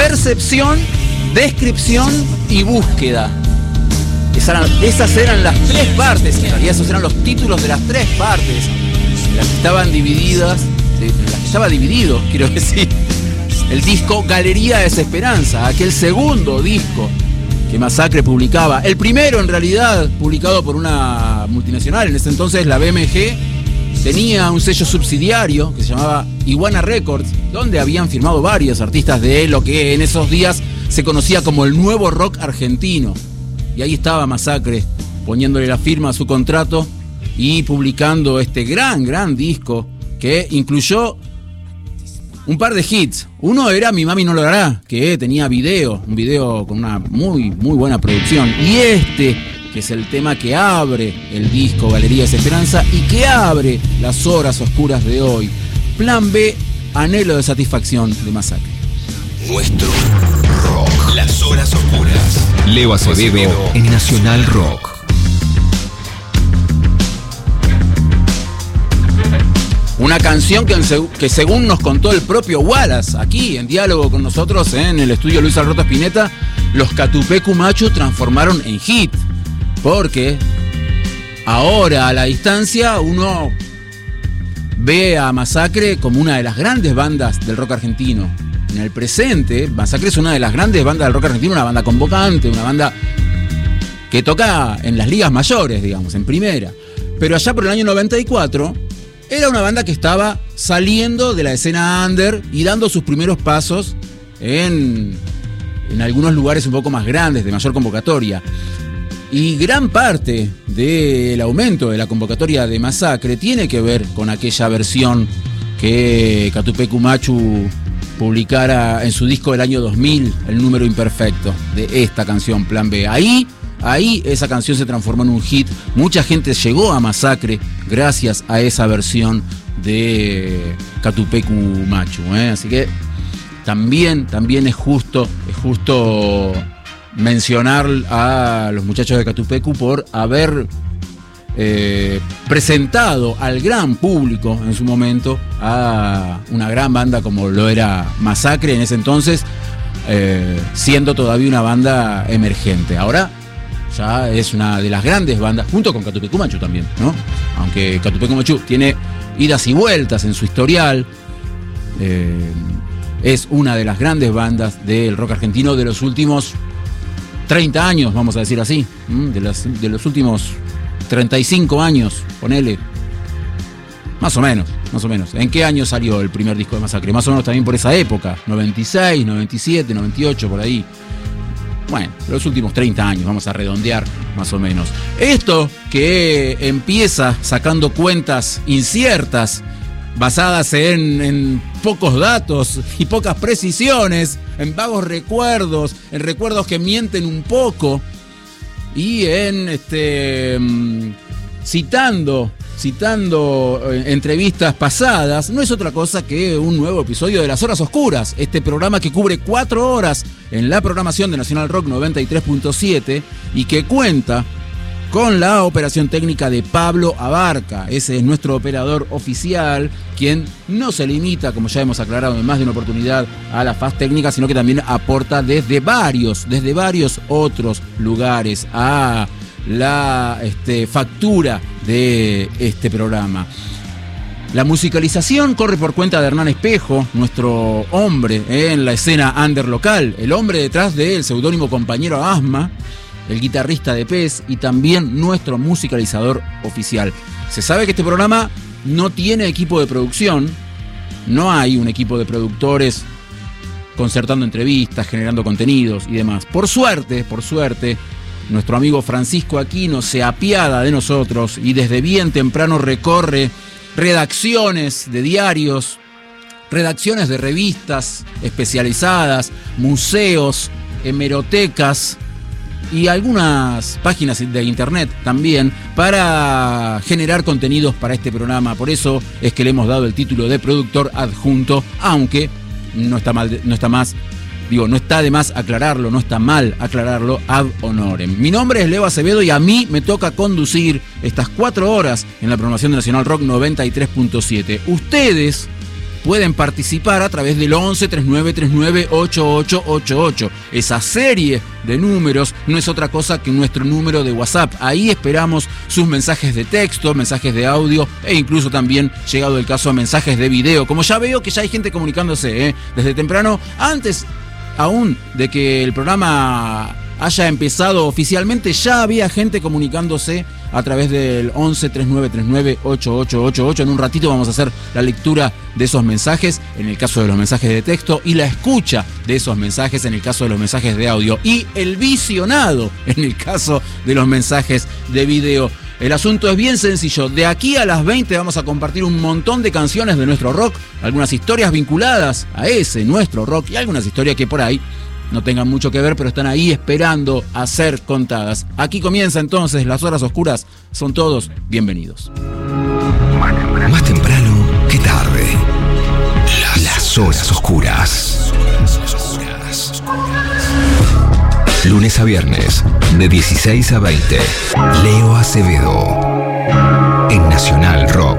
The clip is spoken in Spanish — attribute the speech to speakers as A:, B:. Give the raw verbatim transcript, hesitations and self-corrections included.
A: percepción, descripción y búsqueda. Esas eran, esas eran las tres partes, en realidad esos eran los títulos de las tres partes, en las que estaban divididas, en las que estaba dividido, quiero decir, el disco Galería Desesperanza, aquel segundo disco que Masacre publicaba. El primero, en realidad, publicado por una multinacional, en ese entonces la B M G, tenía un sello subsidiario que se llamaba Iguana Records, donde habían firmado varios artistas de lo que en esos días se conocía como el nuevo rock argentino. Y ahí estaba Masacre, poniéndole la firma a su contrato y publicando este gran, gran disco que incluyó un par de hits. Uno era Mi Mami No Lo Hará, que tenía video, un video con una muy, muy buena producción. Y este, que es el tema que abre el disco Galería Desesperanza y que abre las horas oscuras de hoy. Plan B, Anhelo de Satisfacción de Masacre.
B: Nuestro rock. Las horas oscuras. Leo Acevedo en Nacional Rock.
A: Una canción que, que según nos contó el propio Wallace, aquí en diálogo con nosotros en el estudio Luis Alberto Spinetta, los Catupecu Machu transformaron en hit. Porque ahora a la distancia uno ve a Masacre como una de las grandes bandas del rock argentino. En el presente, Masacre es una de las grandes bandas del rock argentino, una banda convocante, una banda que toca en las ligas mayores, digamos, en primera. Pero allá por el año noventa y cuatro, era una banda que estaba saliendo de la escena under y dando sus primeros pasos en, en algunos lugares un poco más grandes, de mayor convocatoria. Y gran parte del aumento de la convocatoria de Masacre tiene que ver con aquella versión que Catupecu Machu publicara en su disco del año dos mil, El Número Imperfecto, de esta canción, Plan B. Ahí, ahí esa canción se transformó en un hit. Mucha gente llegó a Masacre gracias a esa versión de Catupecu Machu, ¿eh? Así que también, también es justo, es justo mencionar a los muchachos de Catupecu por haber eh, presentado al gran público en su momento a una gran banda como lo era Masacre en ese entonces, eh, siendo todavía una banda emergente. Ahora ya es una de las grandes bandas, junto con Catupecu Machu también, ¿no? Aunque Catupecu Machu tiene idas y vueltas en su historial, eh, es una de las grandes bandas del rock argentino de los últimos treinta años, vamos a decir así, de los, de los últimos treinta y cinco años, ponele. Más o menos, más o menos. ¿En qué año salió el primer disco de Masacre? Más o menos también por esa época, noventa y seis, noventa y siete, noventa y ocho, por ahí. Bueno, los últimos treinta años, vamos a redondear más o menos. Esto que empieza sacando cuentas inciertas, basadas en, en pocos datos y pocas precisiones, en vagos recuerdos, en recuerdos que mienten un poco y en este citando, citando eh, entrevistas pasadas, no es otra cosa que un nuevo episodio de Las Horas Oscuras, este programa que cubre cuatro horas en la programación de Nacional Rock noventa y tres punto siete y que cuenta con la operación técnica de Pablo Abarca. Ese es nuestro operador oficial, quien no se limita, como ya hemos aclarado en más de una oportunidad, a la faz técnica, sino que también aporta desde varios, desde varios otros lugares a la este, factura de este programa. La musicalización corre por cuenta de Hernán Espejo, nuestro hombre en la escena under local, el hombre detrás del seudónimo Compañero Asma, el guitarrista de Pez y también nuestro musicalizador oficial. Se sabe que este programa no tiene equipo de producción, no hay un equipo de productores concertando entrevistas, generando contenidos y demás. Por suerte, por suerte, nuestro amigo Francisco Aquino se apiada de nosotros y desde bien temprano recorre redacciones de diarios, redacciones de revistas especializadas, museos, hemerotecas y algunas páginas de internet también para generar contenidos para este programa. Por eso es que le hemos dado el título de productor adjunto, aunque no está mal, no está más, digo, no está de más aclararlo, no está mal aclararlo ad honorem. Mi nombre es Leo Acevedo y a mí me toca conducir estas cuatro horas en la programación de Nacional Rock noventa y tres punto siete. Ustedes pueden participar a través del once treinta y nueve treinta y nueve ochenta y ocho ochenta y ocho. Esa serie de números no es otra cosa que nuestro número de WhatsApp. Ahí esperamos sus mensajes de texto, mensajes de audio e incluso también, llegado el caso, mensajes de video. Como ya veo que ya hay gente comunicándose ¿eh? desde temprano, antes aún de que el programa haya empezado oficialmente, ya había gente comunicándose a través del once treinta y nueve treinta y nueve ochenta y ocho ochenta y ocho. En un ratito vamos a hacer la lectura de esos mensajes, en el caso de los mensajes de texto, y la escucha de esos mensajes en el caso de los mensajes de audio, y el visionado en el caso de los mensajes de video. El asunto es bien sencillo. De aquí a las veinte vamos a compartir un montón de canciones de nuestro rock, algunas historias vinculadas a ese nuestro rock y algunas historias que por ahí no tengan mucho que ver, pero están ahí esperando a ser contadas. Aquí comienza entonces Las Horas Oscuras. Son todos bienvenidos.
B: Más temprano que tarde. Las, Las Horas Oscuras. Lunes a viernes, de dieciséis a veinte. Leo Acevedo, en Nacional Rock.